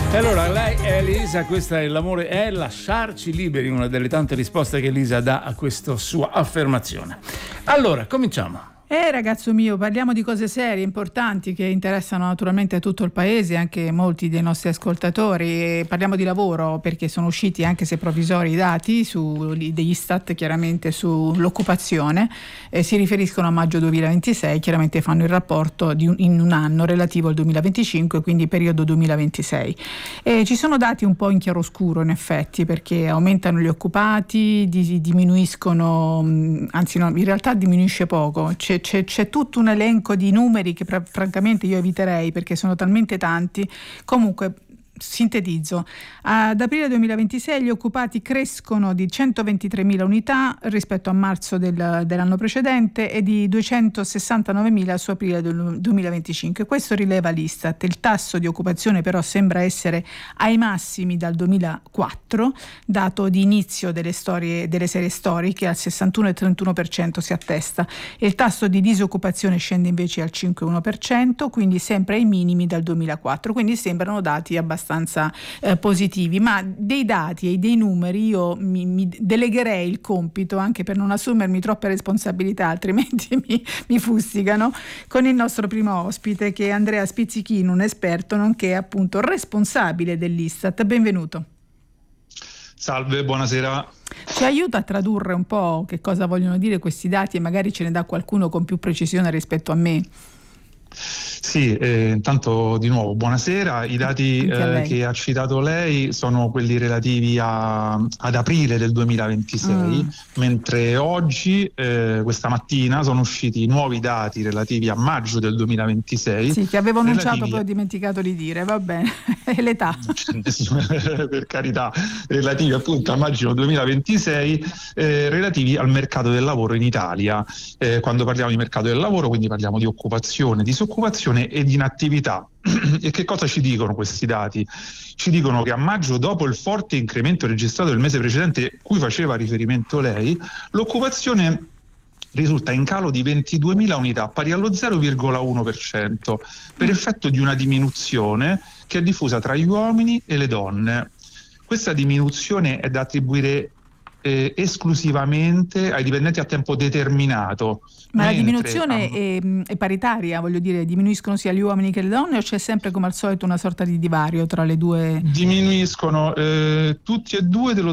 E allora lei è Elisa, questa è l'amore è lasciarci liberi, una delle tante risposte che Elisa dà a questa sua affermazione. Allora, cominciamo. Ragazzo mio, parliamo di cose serie, importanti, che interessano naturalmente tutto il paese, anche molti dei nostri ascoltatori. Parliamo di lavoro, perché sono usciti, anche se provvisori, i dati degli Istat chiaramente sull'occupazione, si riferiscono a maggio 2026, chiaramente fanno il rapporto in un anno relativo al 2025, quindi periodo 2026. Ci sono dati un po' in chiaroscuro in effetti, perché aumentano gli occupati, diminuiscono, anzi no, in realtà diminuisce poco. C'è tutto un elenco di numeri che francamente io eviterei perché sono talmente tanti. Comunque sintetizzo: ad aprile 2026 gli occupati crescono di 123.000 unità rispetto a marzo dell'anno precedente e di 269.000 su aprile del 2025. Questo rileva l'Istat. Il tasso di occupazione però sembra essere ai massimi dal 2004, dato di inizio delle serie storiche, al 61,31% si attesta. Il tasso di disoccupazione scende invece al 5,1%, quindi sempre ai minimi dal 2004, quindi sembrano dati abbastanza positivi, ma dei dati e dei numeri io mi delegherei il compito, anche per non assumermi troppe responsabilità, altrimenti mi fustigano, con il nostro primo ospite, che è Andrea Spizzichino, un esperto nonché appunto responsabile dell'Istat. Benvenuto. Salve, buonasera. Ci aiuta a tradurre un po' che cosa vogliono dire questi dati e magari ce ne dà qualcuno con più precisione rispetto a me? Sì, intanto di nuovo buonasera. I dati che ha citato lei sono quelli relativi ad aprile del 2026, mentre oggi, questa mattina, sono usciti i nuovi dati relativi a maggio del 2026. Sì, che avevo annunciato, poi ho dimenticato di dire, va bene, è l'età. Per carità, relativi appunto a maggio 2026, relativi al mercato del lavoro in Italia. Quando parliamo di mercato del lavoro, quindi parliamo di occupazione, disoccupazione e di inattività. E che cosa ci dicono questi dati? Ci dicono che a maggio, dopo il forte incremento registrato il mese precedente cui faceva riferimento lei, l'occupazione risulta in calo di 22.000 unità, pari allo 0,1%, per effetto di una diminuzione che è diffusa tra gli uomini e le donne. Questa diminuzione è da attribuire esclusivamente ai dipendenti a tempo determinato. Ma la diminuzione è paritaria, voglio dire, diminuiscono sia gli uomini che le donne, o c'è sempre come al solito una sorta di divario tra le due? Diminuiscono tutti e due dello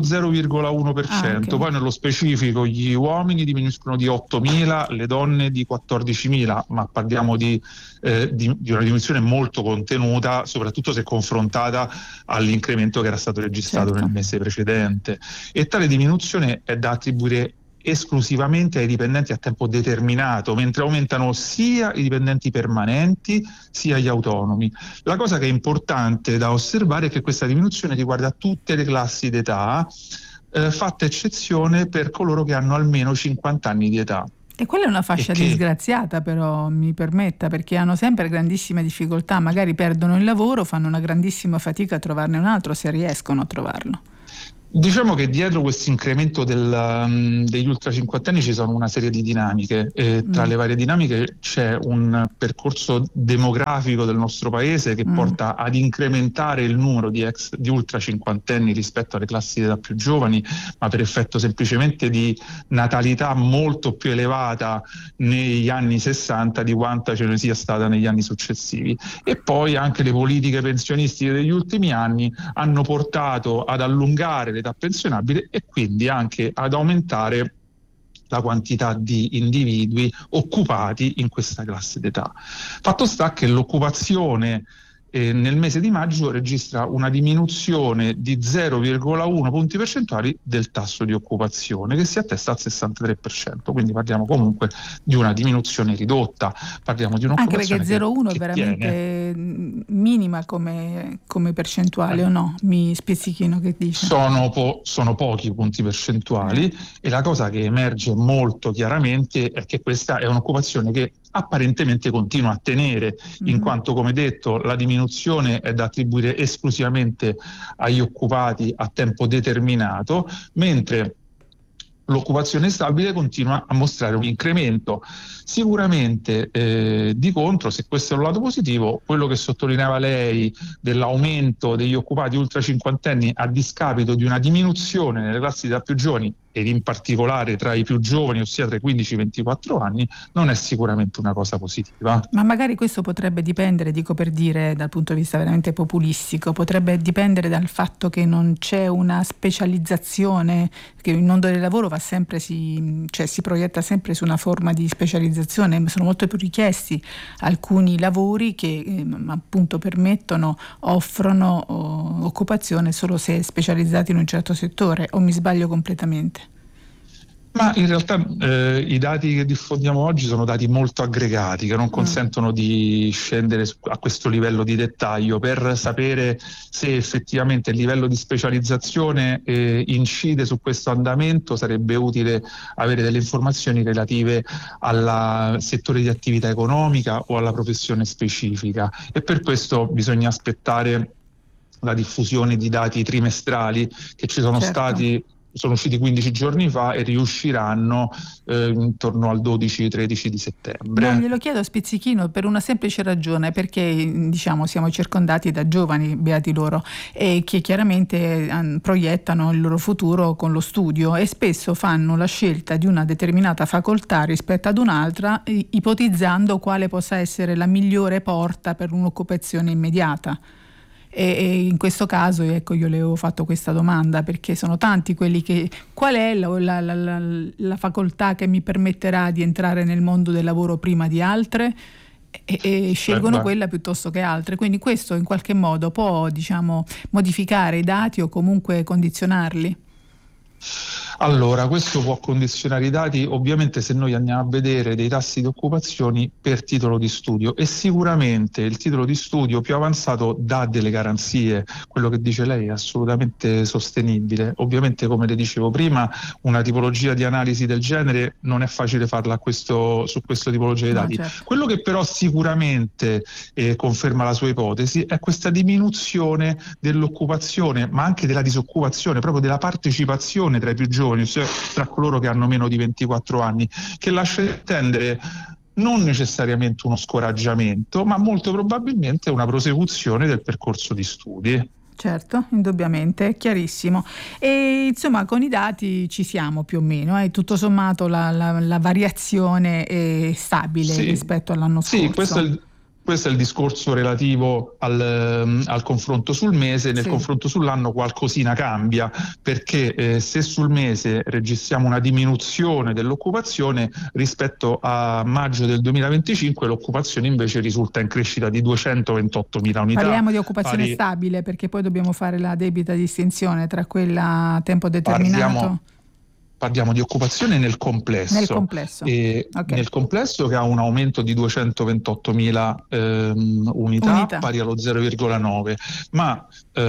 0,1%, okay. Poi nello specifico gli uomini diminuiscono di 8.000, le donne di 14.000, ma parliamo di una diminuzione molto contenuta, soprattutto se confrontata all'incremento che era stato registrato nel mese precedente. E tale diminuzione è da attribuire esclusivamente ai dipendenti a tempo determinato, mentre aumentano sia i dipendenti permanenti sia gli autonomi. La cosa che è importante da osservare è che questa diminuzione riguarda tutte le classi d'età, fatta eccezione per coloro che hanno almeno 50 anni di età. E quella è una fascia disgraziata, però, mi permetta, perché hanno sempre grandissime difficoltà, magari perdono il lavoro, fanno una grandissima fatica a trovarne un altro, se riescono a trovarlo. Diciamo che dietro questo incremento degli ultra cinquantenni ci sono una serie di dinamiche, e tra le varie dinamiche c'è un percorso demografico del nostro paese che porta ad incrementare il numero di ultra cinquantenni rispetto alle classi di età più giovani, ma per effetto semplicemente di natalità molto più elevata negli anni 60 di quanta ce ne sia stata negli anni successivi. E poi anche le politiche pensionistiche degli ultimi anni hanno portato ad allungare l'età pensionabile e quindi anche ad aumentare la quantità di individui occupati in questa classe d'età. Fatto sta che l'occupazione nel mese di maggio registra una diminuzione di 0,1 punti percentuali del tasso di occupazione, che si attesta al 63%, quindi parliamo comunque di una diminuzione ridotta, parliamo di un'occupazione anche perché 0,1 è veramente minima come percentuale, o no? Mi Spizzichino, che dice? Sono pochi punti percentuali e la cosa che emerge molto chiaramente è che questa è un'occupazione che apparentemente continua a tenere, in quanto, come detto, la diminuzione è da attribuire esclusivamente agli occupati a tempo determinato, mentre l'occupazione stabile continua a mostrare un incremento. Sicuramente di contro, se questo è un lato positivo, quello che sottolineava lei dell'aumento degli occupati ultra cinquantenni a discapito di una diminuzione nelle classi di età più giovani ed in particolare tra i più giovani, ossia tra i 15 e i 24 anni, non è sicuramente una cosa positiva. Ma magari questo potrebbe dipendere, dico per dire, dal punto di vista veramente populistico, potrebbe dipendere dal fatto che non c'è una specializzazione, che il mondo del lavoro va sempre si proietta sempre su una forma di specializzazione. Sono molto più richiesti alcuni lavori che appunto offrono occupazione solo se specializzati in un certo settore, o mi sbaglio completamente? Ma in realtà i dati che diffondiamo oggi sono dati molto aggregati, che non consentono di scendere a questo livello di dettaglio. Per sapere se effettivamente il livello di specializzazione incide su questo andamento, sarebbe utile avere delle informazioni relative al settore di attività economica o alla professione specifica, e per questo bisogna aspettare la diffusione di dati trimestrali che ci sono stati. Sono usciti 15 giorni fa e riusciranno intorno al 12-13 di settembre. No, glielo chiedo a spizzichino per una semplice ragione, perché diciamo siamo circondati da giovani, beati loro, e che chiaramente proiettano il loro futuro con lo studio e spesso fanno la scelta di una determinata facoltà rispetto ad un'altra, ipotizzando quale possa essere la migliore porta per un'occupazione immediata. E in questo caso, ecco, io le avevo fatto questa domanda perché sono tanti quelli che qual è la facoltà che mi permetterà di entrare nel mondo del lavoro prima di altre, e scelgono quella piuttosto che altre, quindi questo in qualche modo può, diciamo, modificare i dati o comunque condizionarli. Allora, questo può condizionare i dati ovviamente se noi andiamo a vedere dei tassi di occupazione per titolo di studio, e sicuramente il titolo di studio più avanzato dà delle garanzie. Quello che dice lei è assolutamente sostenibile. Ovviamente, come le dicevo prima, una tipologia di analisi del genere non è facile farla su questa tipologia di dati. Certo. Quello che però sicuramente conferma la sua ipotesi è questa diminuzione dell'occupazione, ma anche della disoccupazione, proprio della partecipazione tra i più giovani, cioè tra coloro che hanno meno di 24 anni, che lascia intendere non necessariamente uno scoraggiamento, ma molto probabilmente una prosecuzione del percorso di studi. Certo, indubbiamente, è chiarissimo. E insomma, con i dati ci siamo più o meno, tutto sommato la variazione è stabile rispetto all'anno scorso. Sì, questo è il discorso relativo al confronto sul mese. Nel confronto sull'anno qualcosina cambia, perché se sul mese registriamo una diminuzione dell'occupazione, rispetto a maggio del 2025 l'occupazione invece risulta in crescita di 228.000 unità. Parliamo di occupazione stabile, perché poi dobbiamo fare la debita distinzione tra quella a tempo determinato. Parliamo di occupazione nel complesso. Nel complesso che ha un aumento di 228.000 unità, pari allo 0,9, ma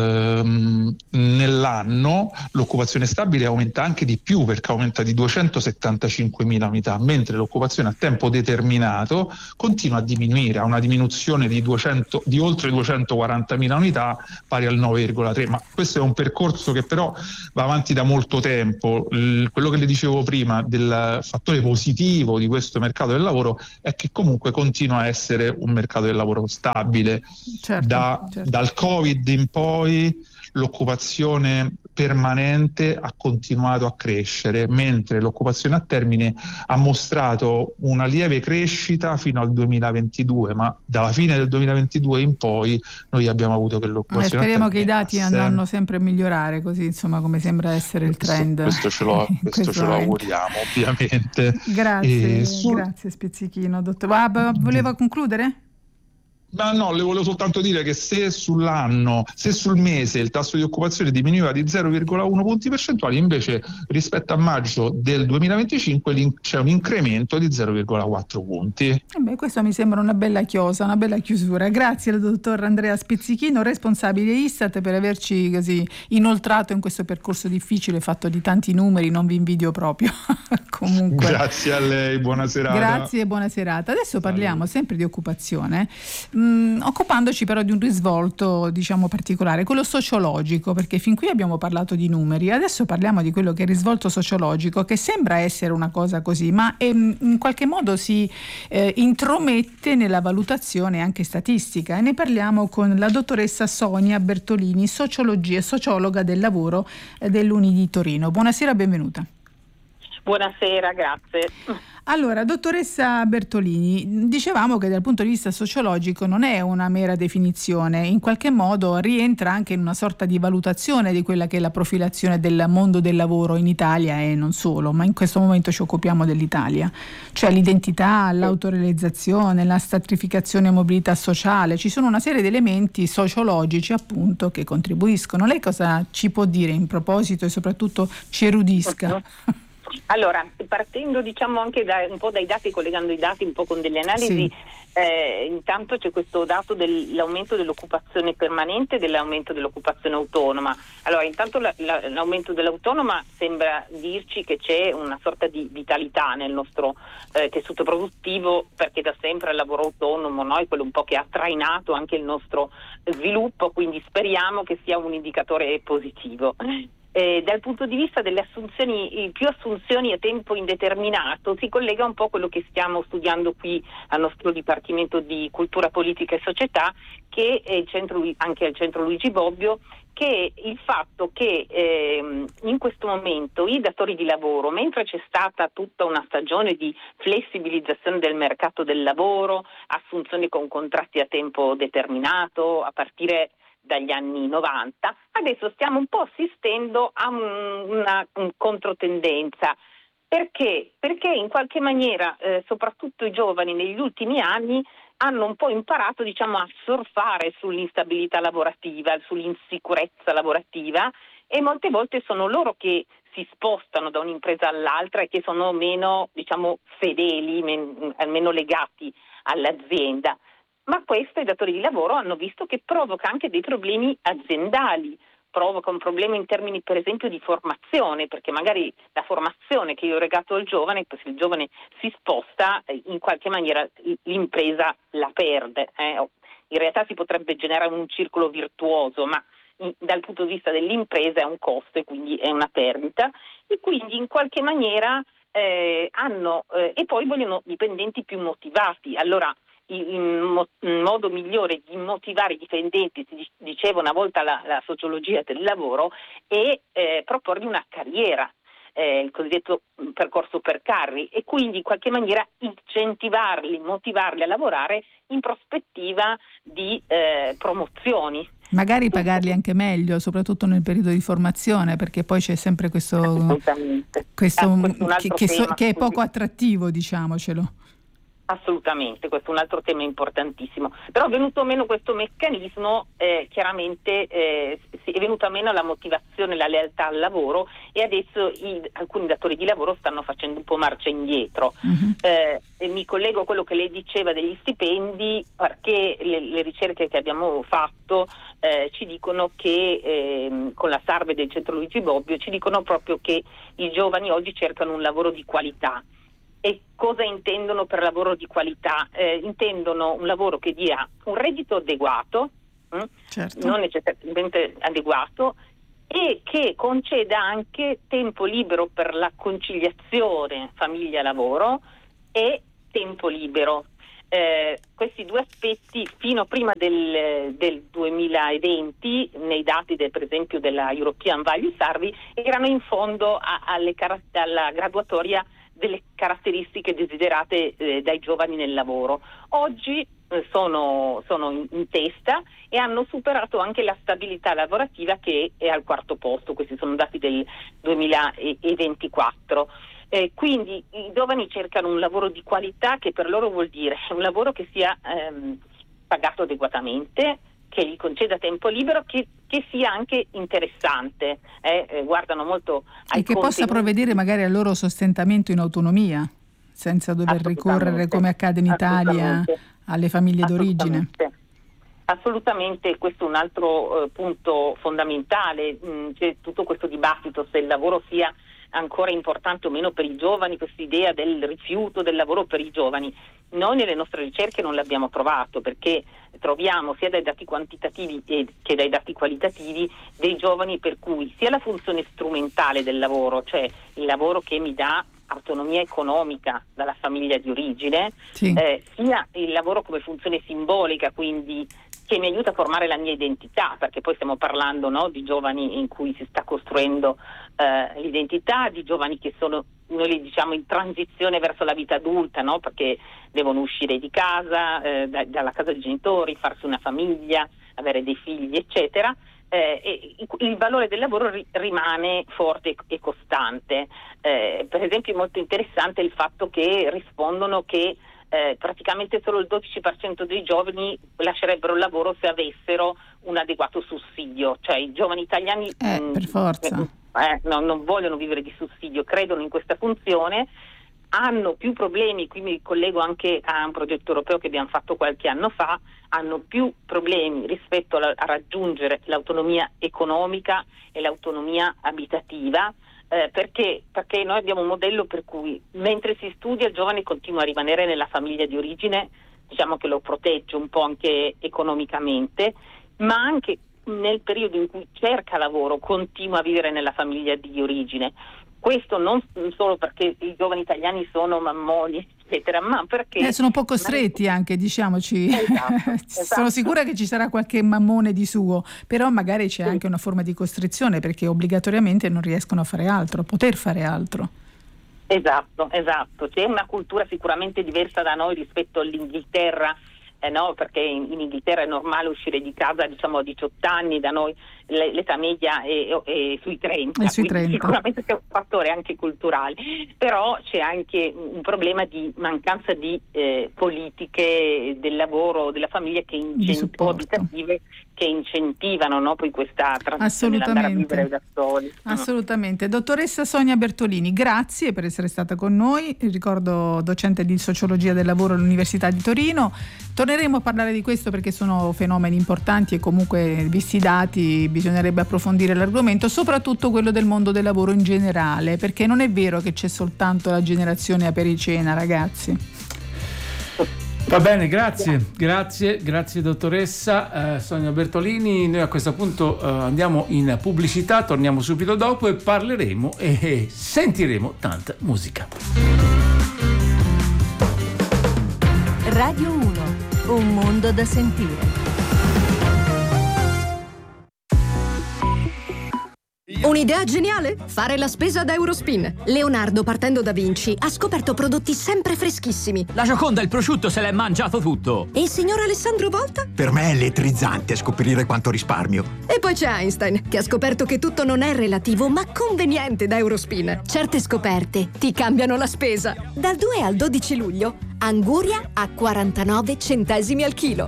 nell'anno l'occupazione stabile aumenta anche di più, perché aumenta di 275.000 unità, mentre l'occupazione a tempo determinato continua a diminuire, ha una diminuzione di oltre 240.000 unità, pari al 9,3. Ma questo è un percorso che però va avanti da molto tempo. Quello che le dicevo prima del fattore positivo di questo mercato del lavoro è che comunque continua a essere un mercato del lavoro stabile. Dal Covid in poi l'occupazione permanente ha continuato a crescere, mentre l'occupazione a termine ha mostrato una lieve crescita fino al 2022, ma dalla fine del 2022 in poi noi abbiamo avuto che l'occupazione speriamo che i dati andranno sempre a migliorare, così insomma, come sembra essere il trend. Questo ce lo auguriamo, ovviamente. Grazie Spizzichino. Dottor, voleva concludere? No, le volevo soltanto dire che se sul mese il tasso di occupazione diminuiva di 0,1 punti percentuali, invece rispetto a maggio del 2025 c'è un incremento di 0,4 punti. Questo mi sembra una bella chiosa, una bella chiusura. Grazie al dottor Andrea Spizzichino, responsabile Istat, per averci così inoltrato in questo percorso difficile fatto di tanti numeri. Non vi invidio proprio. Comunque. Grazie a lei, buona serata. Grazie e buona serata. Adesso parliamo sempre di occupazione. occupandoci però di un risvolto, diciamo, particolare, quello sociologico, perché fin qui abbiamo parlato di numeri, adesso parliamo di quello che è il risvolto sociologico, che sembra essere una cosa così, ma in qualche modo si intromette nella valutazione anche statistica, e ne parliamo con la dottoressa Sonia Bertolini, sociologa del lavoro dell'Uni di Torino. Buonasera, benvenuta. Buonasera, grazie. Allora, dottoressa Bertolini, dicevamo che dal punto di vista sociologico non è una mera definizione, in qualche modo rientra anche in una sorta di valutazione di quella che è la profilazione del mondo del lavoro in Italia e non solo, ma in questo momento ci occupiamo dell'Italia, cioè l'identità, l'autorealizzazione, la stratificazione e mobilità sociale. Ci sono una serie di elementi sociologici appunto che contribuiscono. Lei cosa ci può dire in proposito e soprattutto ci erudisca? Allora, partendo diciamo anche un po' dai dati, collegando i dati un po' con delle analisi, intanto c'è questo dato dell'aumento dell'occupazione permanente e dell'aumento dell'occupazione autonoma. Allora, intanto l'aumento dell'autonoma sembra dirci che c'è una sorta di vitalità nel nostro tessuto produttivo, perché da sempre il lavoro autonomo, no, è quello un po' che ha trainato anche il nostro sviluppo, quindi speriamo che sia un indicatore positivo. Dal punto di vista delle assunzioni, più assunzioni a tempo indeterminato, si collega un po' a quello che stiamo studiando qui al nostro Dipartimento di Cultura Politica e Società, che è anche al Centro Luigi Bobbio, che è il fatto che in questo momento i datori di lavoro, mentre c'è stata tutta una stagione di flessibilizzazione del mercato del lavoro, assunzioni con contratti a tempo determinato a partire dagli anni 90, adesso stiamo un po' assistendo a una controtendenza. Perché? Perché in qualche maniera soprattutto i giovani negli ultimi anni hanno un po' imparato, diciamo, a surfare sull'instabilità lavorativa, sull'insicurezza lavorativa, e molte volte sono loro che si spostano da un'impresa all'altra e che sono meno, diciamo, fedeli, meno legati all'azienda. Ma questo i datori di lavoro hanno visto che provoca anche dei problemi aziendali, provoca un problema in termini per esempio di formazione, perché magari la formazione che io ho regato al giovane, se il giovane si sposta, in qualche maniera l'impresa la perde. In realtà si potrebbe generare un circolo virtuoso, ma dal punto di vista dell'impresa è un costo e quindi è una perdita, e quindi in qualche maniera hanno e poi vogliono dipendenti più motivati. Allora, il modo migliore di motivare i dipendenti, si diceva una volta la sociologia del lavoro, è proporgli una carriera, il cosiddetto percorso per carri, e quindi in qualche maniera incentivarli, motivarli a lavorare in prospettiva di promozioni. Magari pagarli anche meglio, soprattutto nel periodo di formazione, perché poi c'è sempre questo che è poco attrattivo, diciamocelo. Assolutamente, questo è un altro tema importantissimo. Però venuto meno questo meccanismo, chiaramente è venuta meno la motivazione, la lealtà al lavoro, e adesso alcuni datori di lavoro stanno facendo un po' marcia indietro. E mi collego a quello che lei diceva degli stipendi, perché le ricerche che abbiamo fatto ci dicono che con la Sarve del Centro Luigi Bobbio ci dicono proprio che i giovani oggi cercano un lavoro di qualità. E cosa intendono per lavoro di qualità? Intendono un lavoro che dia un reddito adeguato, certo, non necessariamente adeguato, e che conceda anche tempo libero per la conciliazione famiglia-lavoro e tempo libero. Questi due aspetti fino prima del 2020, nei dati per esempio della European Value Survey, erano in fondo alla graduatoria delle caratteristiche desiderate dai giovani nel lavoro. Oggi sono in testa e hanno superato anche la stabilità lavorativa, che è al quarto posto. Questi sono dati del 2024. Quindi i giovani cercano un lavoro di qualità, che per loro vuol dire un lavoro che sia pagato adeguatamente, che gli conceda tempo libero, che sia anche interessante, guardano molto ai e che possa provvedere magari al loro sostentamento in autonomia, senza dover ricorrere, come accade in Italia, alle famiglie d'origine. Assolutamente, questo è un altro punto fondamentale. C'è tutto questo dibattito se il lavoro sia ancora importante o meno per i giovani questa idea del rifiuto del lavoro per i giovani. Noi nelle nostre ricerche non l'abbiamo trovato, perché troviamo sia dai dati quantitativi che dai dati qualitativi dei giovani per cui sia la funzione strumentale del lavoro, cioè il lavoro che mi dà autonomia economica dalla famiglia di origine, sì. Sia il lavoro come funzione simbolica, quindi che mi aiuta a formare la mia identità, perché poi stiamo parlando, no, di giovani in cui si sta costruendo l'identità, di giovani che sono, noi li diciamo, in transizione verso la vita adulta, no, perché devono uscire di casa, dalla casa dei genitori, farsi una famiglia, avere dei figli, eccetera. E il valore del lavoro rimane forte e costante. Per esempio è molto interessante il fatto che rispondono che praticamente solo il 12% dei giovani lascerebbero il lavoro se avessero un adeguato sussidio, cioè i giovani italiani per forza non vogliono vivere di sussidio, credono in questa funzione, hanno più problemi, qui mi collego anche a un progetto europeo che abbiamo fatto qualche anno fa, hanno più problemi rispetto a raggiungere l'autonomia economica e l'autonomia abitativa, perché noi abbiamo un modello per cui mentre si studia il giovane continua a rimanere nella famiglia di origine, diciamo che lo protegge un po' anche economicamente, ma anche nel periodo in cui cerca lavoro continua a vivere nella famiglia di origine. Questo non solo perché i giovani italiani sono mammoni, eccetera, ma perché sono un po' costretti anche, diciamoci. Esatto. Sono sicura che ci sarà qualche mammone di suo, però magari c'è anche una forma di costrizione, perché obbligatoriamente non riescono a fare altro, a poter fare altro. Esatto. C'è una cultura sicuramente diversa da noi rispetto all'Inghilterra, no? Perché in Inghilterra è normale uscire di casa, diciamo, a 18 anni, da noi l'età media è sui 30, sicuramente c'è un fattore anche culturale, però c'è anche un problema di mancanza di politiche del lavoro, della famiglia abitative che incentivano, no, poi questa transizione andare a vivere da soli. Assolutamente. Dottoressa Sonia Bertolini, grazie per essere stata con noi, ricordo docente di sociologia del lavoro all'Università di Torino. Torneremo a parlare di questo perché sono fenomeni importanti e comunque, visti i dati, bisognerebbe approfondire l'argomento, soprattutto quello del mondo del lavoro in generale, perché non è vero che c'è soltanto la generazione apericena, ragazzi. Va bene, grazie dottoressa Sonia Bertolini. Noi a questo punto andiamo in pubblicità, torniamo subito dopo e parleremo e sentiremo tanta musica. Radio 1, un mondo da sentire. Un'idea geniale? Fare la spesa da Eurospin. Leonardo, partendo da Vinci, ha scoperto prodotti sempre freschissimi. La Gioconda, il prosciutto, se l'è mangiato tutto. E il signor Alessandro Volta? Per me è elettrizzante scoprire quanto risparmio. E poi c'è Einstein, che ha scoperto che tutto non è relativo, ma conveniente da Eurospin. Certe scoperte ti cambiano la spesa. Dal 2 al 12 luglio, anguria a 49 centesimi al chilo.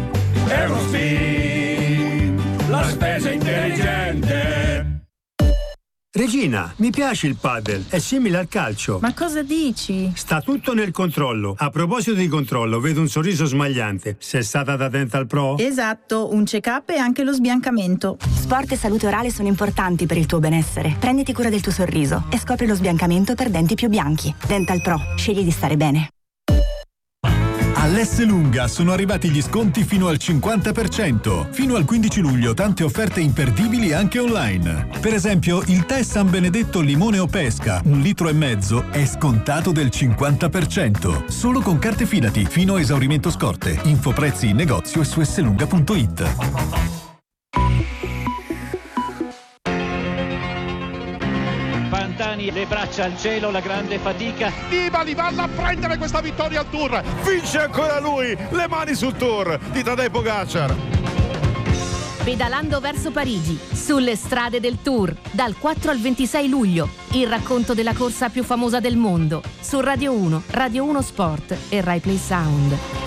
Eurospin, la spesa intelligente. Regina, mi piace il padel, è simile al calcio. Ma cosa dici? Sta tutto nel controllo. A proposito di controllo, vedo un sorriso smagliante. Sei stata da Dental Pro? Esatto, un check-up e anche lo sbiancamento. Sport e salute orale sono importanti per il tuo benessere. Prenditi cura del tuo sorriso e scopri lo sbiancamento per denti più bianchi. Dental Pro, scegli di stare bene. All'Esselunga sono arrivati gli sconti fino al 50%. Fino al 15 luglio tante offerte imperdibili anche online. Per esempio, il tè San Benedetto limone o pesca, 1,5 litri, è scontato del 50%. Solo con carte Fidati, fino a esaurimento scorte. Info prezzi in negozio e su esselunga.it. Pantani, le braccia al cielo, la grande fatica. Nibali vanno a prendere questa vittoria al Tour. Vince ancora lui, le mani sul Tour di Tadej Pogačar. Pedalando verso Parigi, sulle strade del Tour, dal 4 al 26 luglio. Il racconto della corsa più famosa del mondo, su Radio 1, Radio 1 Sport e Rai Play Sound.